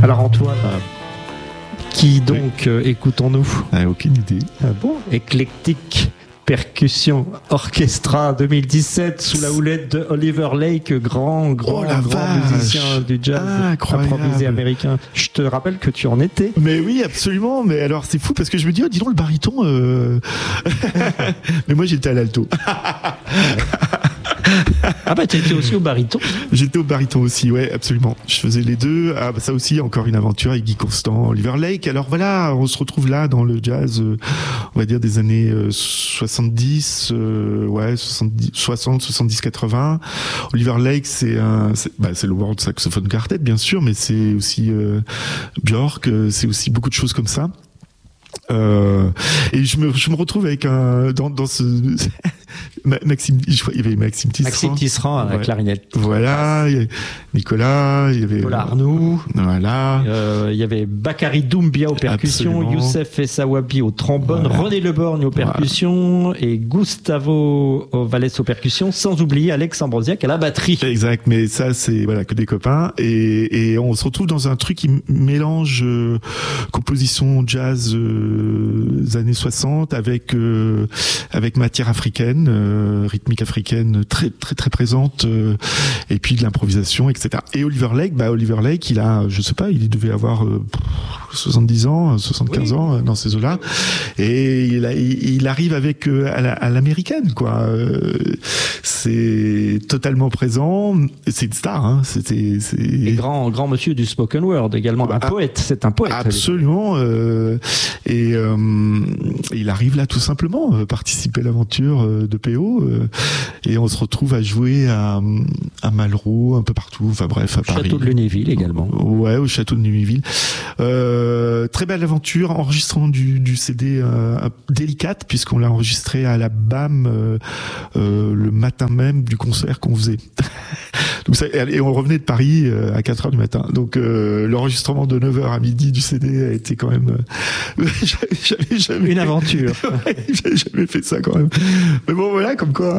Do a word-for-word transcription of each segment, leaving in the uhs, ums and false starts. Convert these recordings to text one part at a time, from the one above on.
Alors Antoine, qui donc oui. euh, écoutons-nous? ah, Aucune idée. Ah bon? Éclectique Percussion Orchestra deux mille dix-sept sous la houlette de Oliver Lake, grand, grand, oh grand musicien du jazz improvisé américain. Je te rappelle que tu en étais. Mais oui, absolument. Mais alors c'est fou parce que je me dis, oh, dis donc le baryton. Euh... mais moi j'étais à l'alto. Ah bah tu étais aussi au baryton. J'étais au baryton aussi, ouais, absolument. Je faisais les deux. Ah bah ça aussi, encore une aventure avec Guy Constant, Oliver Lake. Alors voilà, on se retrouve là dans le jazz, euh, on va dire des années euh, soixante-dix, euh, ouais, soixante-dix, soixante, soixante-dix, quatre-vingts. Oliver Lake, c'est un, c'est, bah, c'est le World Saxophone Quartet, bien sûr, mais c'est aussi euh, Björk, c'est aussi beaucoup de choses comme ça. Euh, et je me, je me retrouve avec un, dans, dans ce, Maxime, je crois, il y avait Maxime Tisserand. Maxime Tisserand à la ouais. clarinette. Voilà, il y avait Nicolas, il y avait Paul Arnoux. Voilà. Euh, il y avait Bakary Doumbia aux percussions, absolument. Youssef Essawabi au trombone, voilà. René Leborgne aux percussions voilà. et Gustavo Vallès aux percussions, sans oublier Alex Ambrosiak à la batterie. Exact, mais ça c'est voilà que des copains et, et on se retrouve dans un truc qui mélange euh, composition jazz euh, années soixante avec euh, avec matière africaine, euh, rythmique africaine très très très présente euh, et puis de l'improvisation, et cetera. Et Oliver Lake, bah Oliver Lake, il a, je sais pas, il devait avoir euh, soixante-dix ans, soixante-quinze oui. ans dans ces eaux-là, et il, a, il, il arrive avec euh, à, la, à l'américaine quoi. Euh, c'est totalement présent, c'est une star, hein. C'était, c'est... Et grand grand monsieur du spoken word également, bah, un poète, c'est un poète. Absolument. Euh, et euh, il arrive là tout simplement euh, participer à l'aventure euh, de P O euh, et on se retrouve à jouer à, à Malraux, un peu partout, enfin bref, à au Paris. Château de Lunéville également. Ouais, au château de Lunéville. Euh, très belle aventure, enregistrement du, du C D euh, délicate puisqu'on l'a enregistré à la B A M euh, euh, le matin même du concert qu'on faisait. Donc ça, et on revenait de Paris euh, à quatre heures du matin. Donc euh, l'enregistrement de neuf heures à midi du C D a été quand même euh, j'avais jamais une aventure. Ouais, j'avais jamais fait ça quand même. Mais bon voilà, comme quoi.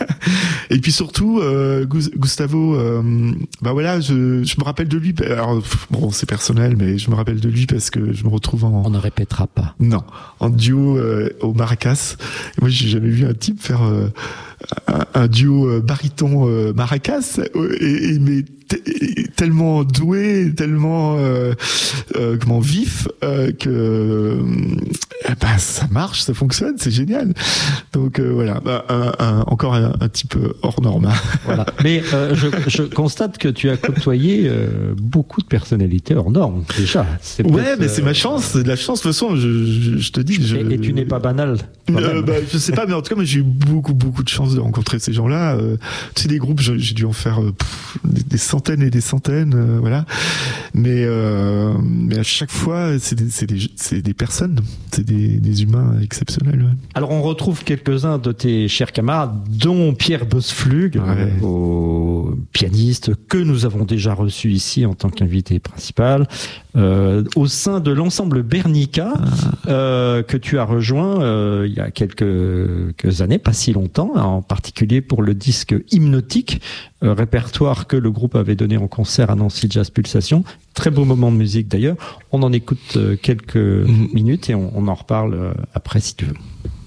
Et puis surtout euh, Gustavo euh, bah voilà, je je me rappelle de lui. Alors bon, c'est personnel, mais je me rappelle de lui parce que je me retrouve en on ne répétera pas. Non, en duo euh, au maracas. Moi, j'ai jamais vu un type faire euh, un, un duo euh, baryton euh, maracas et, et mais t- tellement doué, tellement euh, euh, comment vif euh, que euh, bah, ça marche, ça fonctionne, c'est génial. Donc euh, voilà, bah, un, un, encore un, un type hors norme. Voilà. Mais euh, je, je constate que tu as côtoyé euh, beaucoup de personnalités hors normes déjà. C'est ouais, mais euh... c'est ma chance, c'est de la chance. De toute façon, je, je, je te dis. Je... Et, et tu n'es pas banal. Euh, bah, je sais pas, mais en tout cas, moi, j'ai eu beaucoup, beaucoup de chance de rencontrer ces gens-là. Euh, tu sais, des groupes, j'ai, j'ai dû en faire euh, pff, des, des centaines et des centaines, euh, voilà. Mais, euh, mais à chaque fois, c'est des, c'est des, c'est des personnes, c'est des, des humains exceptionnels. Ouais. Alors, on retrouve quelques-uns de tes chers camarades, dont Pierre Boesflug, ouais. euh, au pianiste que nous avons déjà reçu ici en tant qu'invité principal, euh, au sein de l'ensemble Bernica ah. euh, que tu as rejoint euh, il y a quelques, quelques années, pas si longtemps, en particulier pour le disque Hypnotique, euh, répertoire que le groupe avait donné en concert à Nancy Jazz Pulsation. Très beau moment de musique d'ailleurs. On en écoute euh, quelques mmh. minutes et on, on en reparle euh, après si tu veux.